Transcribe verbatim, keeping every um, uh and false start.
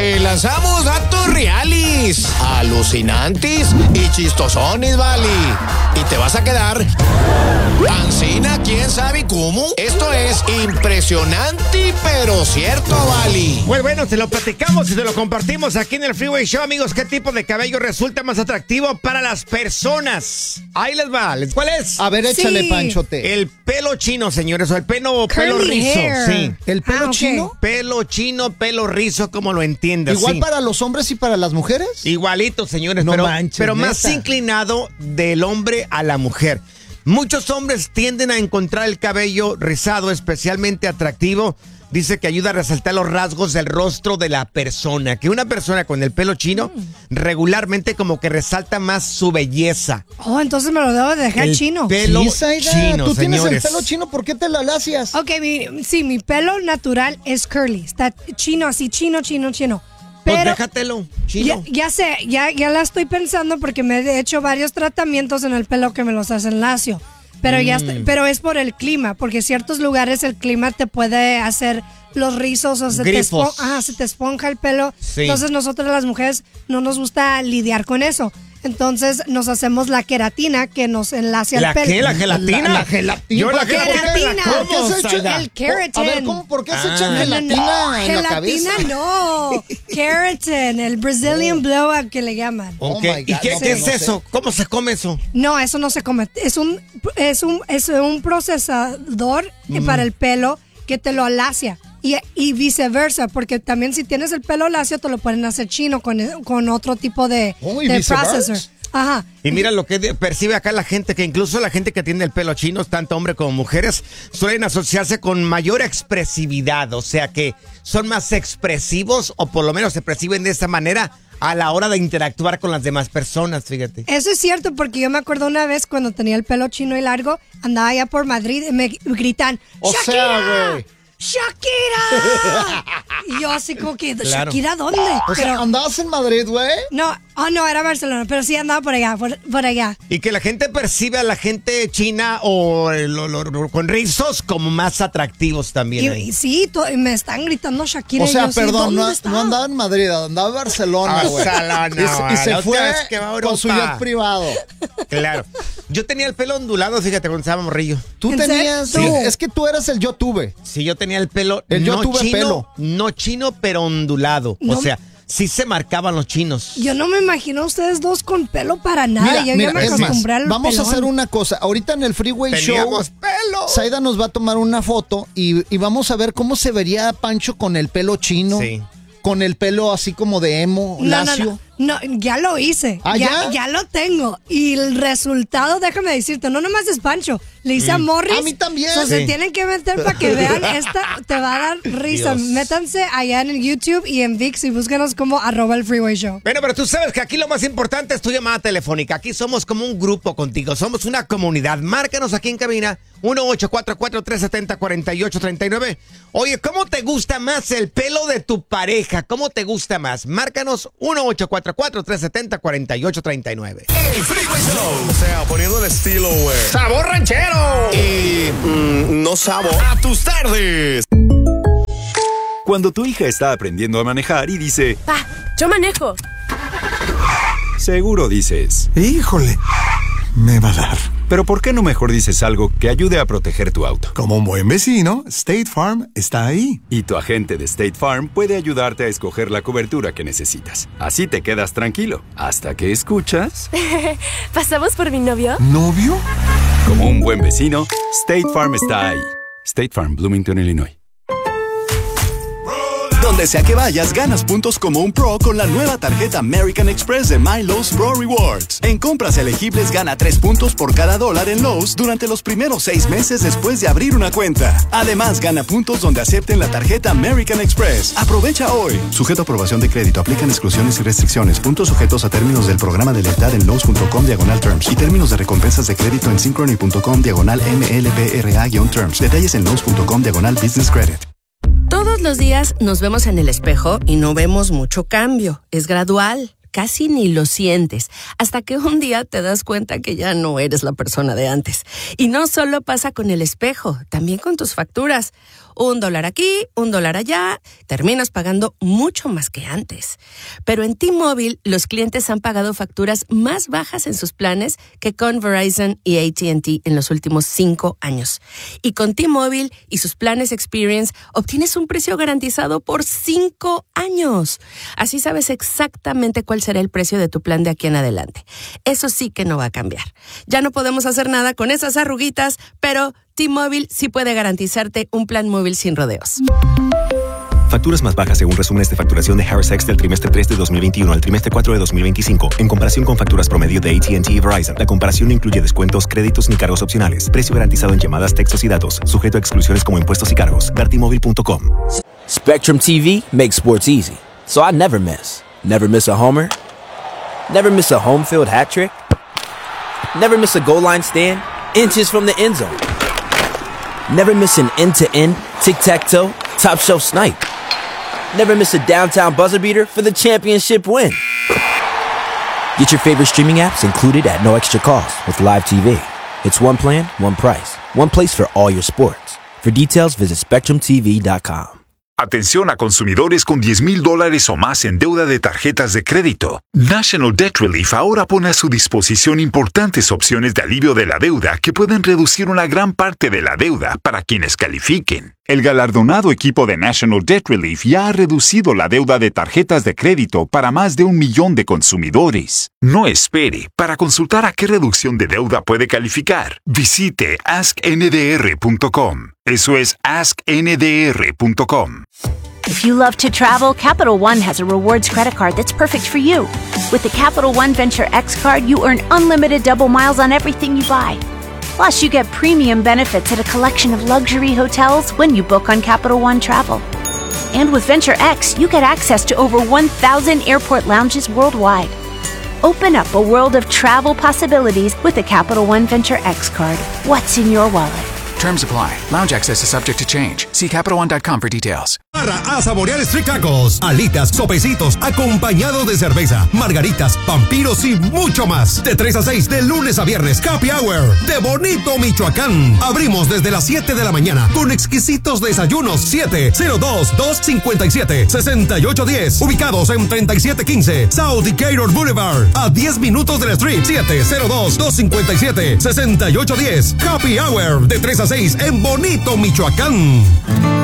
Te lanzamos datos reales, alucinantes y chistosones, vale. Y te vas a quedar pancina, quién sabe cómo. Esto es impresionante, pero cierto, vale. Pues bueno, te lo platicamos y te lo compartimos aquí en el Freeway Show, amigos. ¿Qué tipo de cabello resulta más atractivo para las personas? Ahí les va. ¿Cuál es? A ver, échale, sí. Panchote. El pelo chino, señores, o el pelo, pelo rizo. Hair. Sí. ¿El pelo ah, okay. chino? Pelo chino, pelo rizo, como lo entiendas. ¿Igual sí. para los hombres y para las mujeres? Igualito, señores, no pero, manches, pero neta. más inclinado del hombre a la mujer. Muchos hombres tienden a encontrar el cabello rizado especialmente atractivo. Dice que ayuda a resaltar los rasgos del rostro de la persona. Que una persona con el pelo chino mm. regularmente como que resalta más su belleza. Oh, entonces me lo debo de dejar el chino. Pelo sí, Saida, chino, tú señores. tienes el pelo chino, ¿por qué te lo lacias? Ok, mi, sí, mi pelo natural es curly. Está chino, así, chino, chino, chino. Pero pues déjatelo, chino. Ya, ya sé, ya, ya la estoy pensando porque me he hecho varios tratamientos en el pelo que me los hacen lacio. Pero, mm. ya estoy, pero es por el clima, porque en ciertos lugares el clima te puede hacer los rizos o se te, espo- ah, se te esponja el pelo. Sí. Entonces nosotros las mujeres no nos gusta lidiar con eso. Entonces nos hacemos la queratina que nos enlace ¿La al pelo. qué? ¿La gelatina? La, la gelatina. Yo la gelatina. ¿Cómo se echa? El keratin. A ver, ¿cómo? ¿Por qué se ah. echan gelatina no, no, en gelatina la cabeza? no. Keratin, el Brazilian oh. blowout que le llaman. Okay. Oh ¿Y qué, no, qué es no eso? Sé. ¿Cómo se come eso? No, eso no se come. Es un, es un, es un procesador mm. para el pelo que te lo alacia. Y, y viceversa, porque también si tienes el pelo lacio te lo pueden hacer chino con, con otro tipo de, oh, de processor. Ajá. Y mira lo que percibe acá la gente, que incluso la gente que tiene el pelo chino, tanto hombres como mujeres, suelen asociarse con mayor expresividad, o sea que son más expresivos o por lo menos se perciben de esta manera a la hora de interactuar con las demás personas, fíjate. Eso es cierto, porque yo me acuerdo una vez cuando tenía el pelo chino y largo, andaba allá por Madrid y me gritan, o ¡Shakira! sea, güey. ¡Shakira! Y yo así como que, claro. ¿Shakira dónde? O sea, pero, ¿andabas en Madrid, güey? No, oh no, era Barcelona, pero sí andaba por allá, por, por allá. Y que la gente percibe a la gente china o lo, lo, lo, con rizos como más atractivos también. Y, ahí. y sí, to, me están gritando Shakira. O sea, y yo, perdón, sí, no, está? no andaba en Madrid, andaba en Barcelona, güey. Barcelona, y, y se la fue que va a con su jet privado. Claro. Yo tenía el pelo ondulado, fíjate, cuando estaba morrillo. Tú ¿En tenías... serio? Sí. Es que tú eras el yo tuve. Sí, yo tenía el pelo... El yo no tuve chino, pelo. No chino, pero ondulado. No. O sea, sí se marcaban los chinos. Yo no me imagino a ustedes dos con pelo para nada. Mira, yo mira, ya me es acostumbré más, al vamos pelón. a hacer una cosa. Ahorita en el Freeway Teníamos Show, pelo. Saida nos va a tomar una foto y, y vamos a ver cómo se vería Pancho con el pelo chino. Sí. Con el pelo así como de emo, No, lacio. no, no. No, ya lo hice. ¿Ah, ya, ya? ya lo tengo. Y el resultado, déjame decirte, no nomás es Pancho. Le hice mm. a Morris. A mí también. So, Sí. Se tienen que meter para que vean. Esta te va a dar risa. Dios. Métanse allá en YouTube y en VIX y búsquenos como arroba el Freeway Show. Bueno, pero tú sabes que aquí lo más importante es tu llamada telefónica. Aquí somos como un grupo contigo. Somos una comunidad. Márcanos aquí en cabina uno ocho cuatro cuatro, tres siete cero, cuatro ocho tres nueve. Oye, ¿cómo te gusta más el pelo de tu pareja? ¿Cómo te gusta más? Márcanos uno ocho cuatro cuatro, tres siete cero, cuatro ocho tres nueve. El Freeway Show. O sea, poniendo el estilo, güey. ¡Sabor ranchero! Y mm, no sabor. A tus tardes. Cuando tu hija está aprendiendo a manejar y dice... ¡Pa, yo manejo! Seguro dices... Híjole, me va a dar. Pero ¿por qué no mejor dices algo que ayude a proteger tu auto? Como un buen vecino, State Farm está ahí. Y tu agente de State Farm puede ayudarte a escoger la cobertura que necesitas. Así te quedas tranquilo, hasta que escuchas... ¿Pasamos por mi novio? ¿Novio? Como un buen vecino, State Farm está ahí. State Farm, Bloomington, Illinois. Donde sea que vayas, ganas puntos como un pro con la nueva tarjeta American Express de My Lowe's Pro Rewards. En compras elegibles, gana tres puntos por cada dólar en Lowe's durante los primeros seis meses después de abrir una cuenta. Además, gana puntos donde acepten la tarjeta American Express. Aprovecha hoy. Sujeto a aprobación de crédito. Aplican exclusiones y restricciones. Puntos sujetos a términos del programa de lealtad en Lowe's punto com diagonal terms y términos de recompensas de crédito en synchrony punto com diagonal M L B R A-terms. Detalles en Lowe's punto com diagonal business credit. Todos los días nos vemos en el espejo y no vemos mucho cambio. Es gradual. casi ni lo sientes, hasta que un día te das cuenta que ya no eres la persona de antes. Y no solo pasa con el espejo, también con tus facturas. Un dólar aquí, un dólar allá, terminas pagando mucho más que antes. Pero en T-Mobile, los clientes han pagado facturas más bajas en sus planes que con Verizon y A T and T en los últimos cinco años. Y con T-Mobile y sus planes Experience, obtienes un precio garantizado por cinco años. Así sabes exactamente cuál será el precio de tu plan de aquí en adelante. Eso sí que no va a cambiar. Ya no podemos hacer nada con esas arruguitas, pero T-Mobile sí puede garantizarte un plan móvil sin rodeos. Facturas más bajas según resúmenes de facturación de Harris X del trimestre tres de dos mil veintiuno al trimestre cuatro de dos mil veinticinco, en comparación con facturas promedio de A T and T y Verizon. La comparación no incluye descuentos, créditos ni cargos opcionales. Precio garantizado en llamadas, textos y datos, sujeto a exclusiones como impuestos y cargos. ver t mobile punto com. Spectrum T V makes sports easy, so I never miss. Never miss a homer. Never miss a home field hat trick. Never miss a goal line stand. Inches from the end zone. Never miss an end-to-end, tic-tac-toe, top-shelf snipe. Never miss a downtown buzzer beater for the championship win. Get your favorite streaming apps included at no extra cost with Live T V. It's one plan, one price, one place for all your sports. For details, visit spectrum t v dot com. Atención a consumidores con diez mil dólares o más en deuda de tarjetas de crédito. National Debt Relief ahora pone a su disposición importantes opciones de alivio de la deuda que pueden reducir una gran parte de la deuda para quienes califiquen. El galardonado equipo de National Debt Relief ya ha reducido la deuda de tarjetas de crédito para más de un millón de consumidores. No espere. Para consultar a qué reducción de deuda puede calificar, visite ask n d r punto com. Eso es ask n d r punto com. If you love to travel, Capital One has a rewards credit card that's perfect for you. With the Capital One Venture X card, you earn unlimited double miles on everything you buy. Plus, you get premium benefits at a collection of luxury hotels when you book on Capital One Travel. And with Venture X, you get access to over one thousand airport lounges worldwide. Open up a world of travel possibilities with the Capital One Venture X card. What's in your wallet? Terms apply. Lounge access is subject to change. See Capital One dot com for details. Para a saborear street tacos, alitas, sopecitos, acompañados de cerveza, margaritas, vampiros y mucho más. De tres a seis, de lunes a viernes, Happy Hour, de Bonito, Michoacán. Abrimos desde las siete de la mañana con exquisitos desayunos. siete cero dos, dos cinco siete, seis ocho uno cero. Ubicados en treinta y siete quince South Decatur Boulevard. A diez minutos del street. siete cero dos, dos cinco siete, seis ocho uno cero. Happy Hour, de tres a seis en Bonito, Michoacán.